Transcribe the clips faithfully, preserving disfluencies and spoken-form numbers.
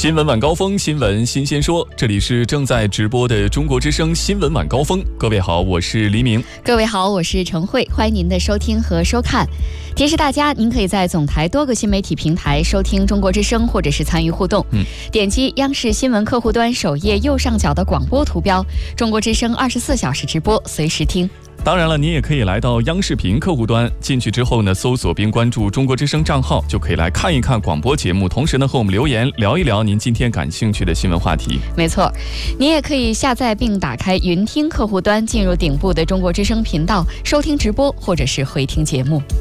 新闻晚高峰，新闻新鲜说，这里是正在直播的中国之声新闻晚高峰。各位好，我是黎明。 各位好，我是陈慧，欢迎您的收听和收看。提示大家，您可以在总台多个新媒体平台收听中国之声，或者是参与互动。嗯，点击央视新闻客户端首页右上角的广播图标，中国之声二十四小时直播，随时听。 当然了，你也可以来到央视频客户端，进去之后呢，搜索并关注中国之声账号，就可以来看一看广播节目，同时呢和我们留言聊一聊您今天感兴趣的新闻话题。 没错，你也可以下载并打开云听客户端，进入顶部的中国之声频道，收听直播或者是回听节目。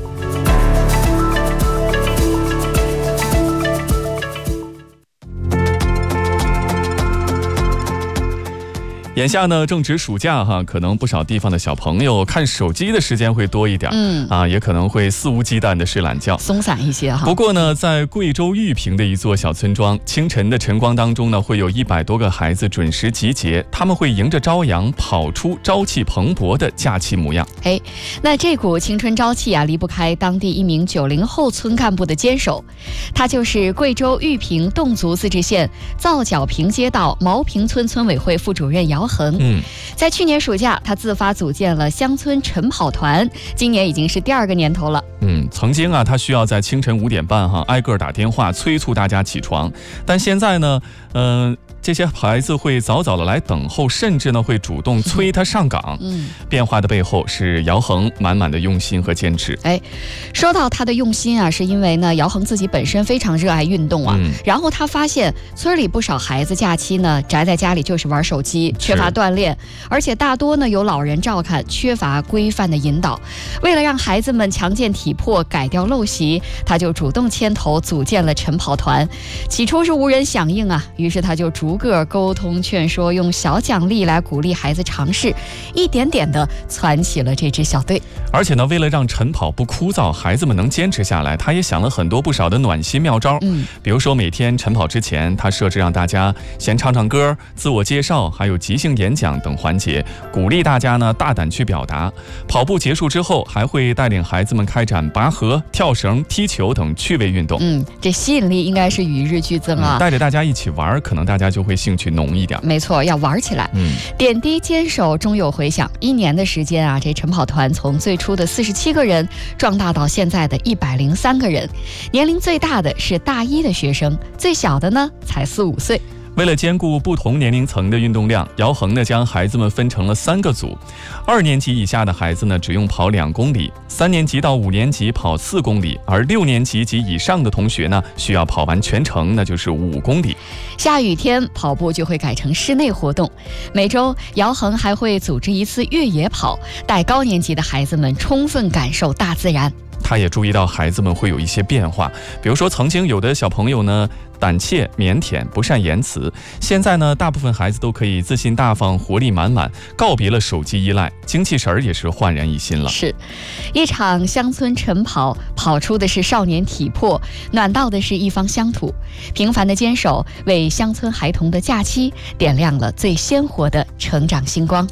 眼下呢正值暑假哈，可能不少地方的小朋友看手机的时间会多一点，嗯啊，也可能会肆无忌惮的睡懒觉， 松散一些哈。 不过呢，在贵州玉屏的一座小村庄，清晨的晨光当中呢，会有一百多个孩子准时集结，他们会迎着朝阳跑出朝气蓬勃的假期模样。 哎，那这股青春朝气啊，离不开当地一名九零后村干部的坚守，他就是贵州玉屏侗族自治县皂角坪街道毛坪村村委会副主任姚恒。嗯，在去年暑假，他自发组建了乡村晨跑团，今年已经是第二个年头了。 嗯，曾经啊，他需要在清晨五点半哈挨个打电话催促大家起床，但现在呢，嗯、呃。这些孩子会早早的来等候，甚至呢会主动催他上岗。嗯，变化的背后是姚恒满满的用心和坚持。 哎，说到他的用心啊，是因为呢姚恒自己本身非常热爱运动啊，嗯、然后他发现村里不少孩子假期呢宅在家里就是玩手机，缺乏锻炼，而且大多呢有老人照看，缺乏规范的引导。为了让孩子们强健体魄，改掉陋习，他就主动牵头组建了晨跑团。起初是无人响应啊，于是他就逐个沟通劝说，用小奖励来鼓励孩子尝试，一点点的攒起了这支小队。 而且呢，为了让晨跑不枯燥，孩子们能坚持下来，他也想了很多不少的暖心妙招。嗯，比如说每天晨跑之前，他设置让大家先唱唱歌、自我介绍，还有即兴演讲等环节，鼓励大家呢大胆去表达。跑步结束之后，还会带领孩子们开展拔河、跳绳、踢球等趣味运动。 嗯，这吸引力应该是与日俱增啊！ 嗯、带着大家一起玩，可能大家就会兴趣浓一点。 没错，要玩起来。嗯，点滴坚守，终有回响。一年的时间啊，这晨跑团从最初的四十七个人壮大到现在的一百零三个人。年龄最大的是大一的学生，最小的呢才四五岁。 为了兼顾不同年龄层的运动量，姚恒呢将孩子们分成了三个组。二年级以下的孩子呢只用跑两公里，三年级到五年级跑四公里，而六年级及以上的同学呢需要跑完全程，那就是五公里。 下雨天跑步就会改成室内活动，每周姚恒还会组织一次越野跑，带高年级的孩子们充分感受大自然。 他也注意到孩子们会有一些变化，比如说曾经有的小朋友呢胆怯腼腆不善言辞，现在呢大部分孩子都可以自信大方活力满满，告别了手机依赖，精气神儿也是焕然一新了。 是一场乡村晨跑，跑出的是少年体魄，暖到的是一方乡土。平凡的坚守为乡村孩童的假期点亮了最鲜活的成长星光。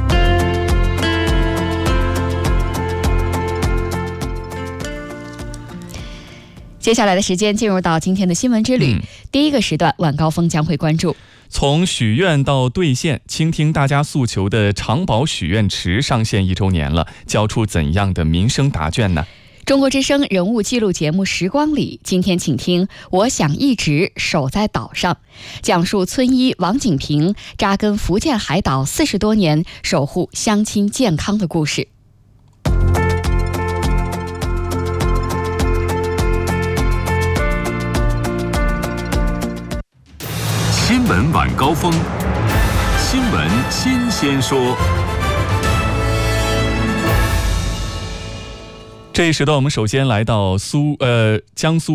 接下来的时间进入到今天的新闻之旅、嗯、第一个时段晚高峰将会关注从许愿到兑现，倾听大家诉求的长保许愿池上线一周年了，交出怎样的民生答卷呢？ 中国之声人物记录节目《时光里》，今天请听我想一直守在岛上，讲述村医王景平扎根福建海岛四十多年，守护乡亲健康的故事。 新闻晚高峰，新闻新鲜说。 这一时段，我们首先来到苏呃江苏。